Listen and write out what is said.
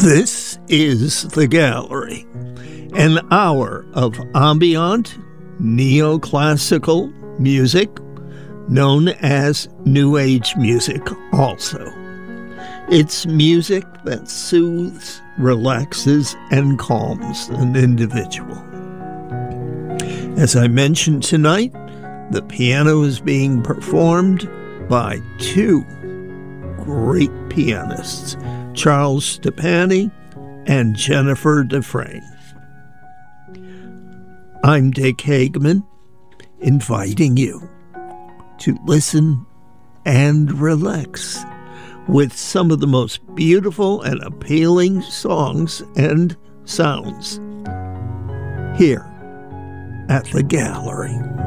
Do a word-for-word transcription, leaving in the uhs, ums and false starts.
This is The Gallery, an hour of ambient, neoclassical music, known as New Age music also. It's music that soothes, relaxes, and calms an individual. As I mentioned tonight, the piano is being performed by two great pianists, Charles Stepani and Jennifer Dufresne. I'm Dick Hageman, inviting you to listen and relax with some of the most beautiful and appealing songs and sounds here at The Gallery.